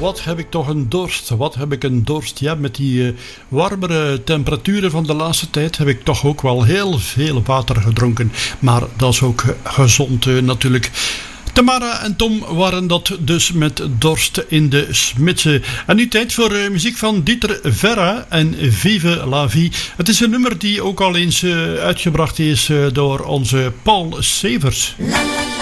wat heb ik toch een dorst. Wat heb ik een dorst. Ja, met die warmere temperaturen van de laatste tijd heb ik toch ook wel heel veel water gedronken. Maar dat is ook gezond natuurlijk. Tamara en Tom waren dat dus met dorst in de Smidse. En nu tijd voor muziek van Dieter Verra en Vive la Vie. Het is een nummer die ook al eens uitgebracht is door onze Paul Severs. La, la, la.